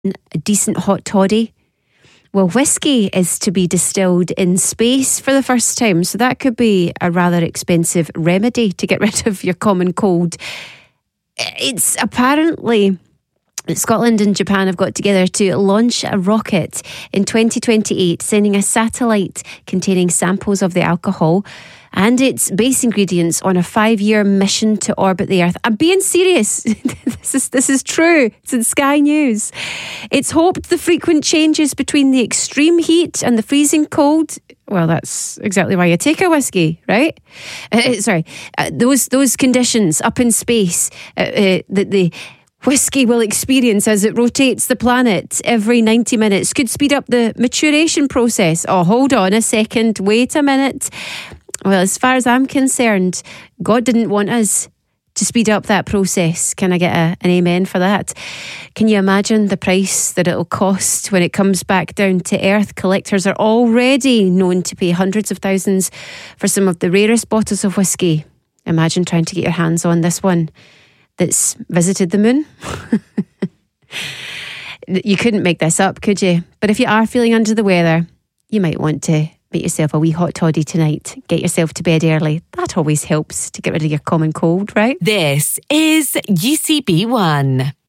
a decent hot toddy. Well, whiskey is to be distilled in space for the first time, so that could be a rather expensive remedy to get rid of your common cold. It's apparently Scotland and Japan have got together to launch a rocket in 2028, sending a satellite containing samples of the alcohol and its base ingredients on a 5-year mission to orbit the Earth. I'm being serious. This is true. It's in Sky News. It's hoped the frequent changes between the extreme heat and the freezing cold, well, that's exactly why you take a whiskey, right? Those conditions up in space that the whiskey will experience as it rotates the planet every 90 minutes could speed up the maturation process. Oh, hold on a second. Wait a minute. Well, as far as I'm concerned, God didn't want us to speed up that process. Can I get an amen for that? Can you imagine the price that it'll cost when it comes back down to earth? Collectors are already known to pay hundreds of thousands for some of the rarest bottles of whiskey. Imagine trying to get your hands on this one that's visited the moon. You couldn't make this up, could you? But if you are feeling under the weather, you might want to make yourself a wee hot toddy tonight. Get yourself to bed early. That always helps to get rid of your common cold, right? This is UCB1.